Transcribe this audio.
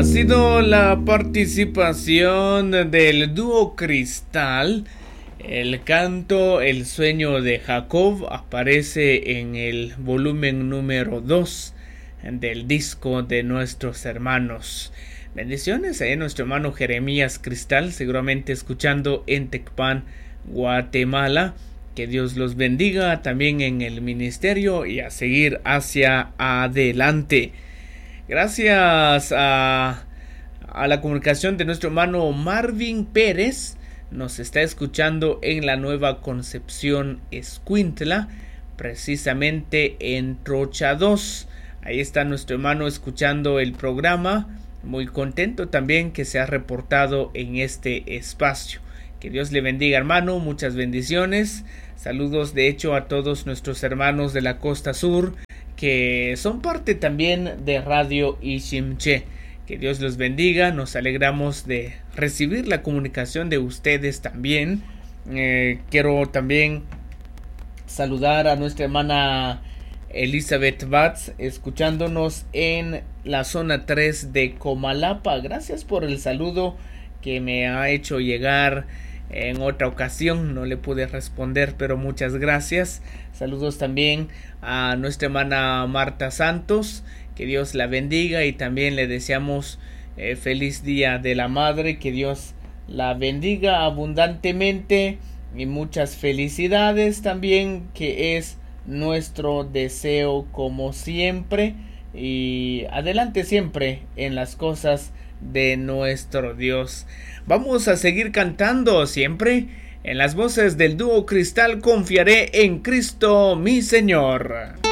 Ha sido la participación del dúo Cristal. El canto El sueño de Jacob aparece en el volumen número 2 del disco de nuestros hermanos. Bendiciones a nuestro hermano Jeremías Cristal, seguramente escuchando en Tecpan, Guatemala. Que Dios los bendiga también en el ministerio y a seguir hacia adelante. Gracias a la comunicación de nuestro hermano Marvin Pérez. Nos está escuchando en la Nueva Concepción Escuintla, precisamente en Trocha 2. Ahí está nuestro hermano escuchando el programa. Muy contento también que se ha reportado en este espacio. Que Dios le bendiga, hermano. Muchas bendiciones. Saludos de hecho a todos nuestros hermanos de la costa sur que son parte también de Radio Ishimche. Que Dios los bendiga. Nos alegramos de recibir la comunicación de ustedes también. Quiero también saludar a nuestra hermana Elizabeth Batz, escuchándonos en la zona 3 de Comalapa. Gracias por el saludo que me ha hecho llegar en otra ocasión. No le pude responder, pero muchas gracias. Saludos también a nuestra hermana Marta Santos. Que Dios la bendiga y también le deseamos feliz Día de la Madre. Que Dios la bendiga abundantemente y muchas felicidades también, que es nuestro deseo como siempre. Y adelante siempre en las cosas de nuestro Dios. Vamos a seguir cantando siempre en las voces del dúo Cristal. Confiaré en Cristo mi Señor.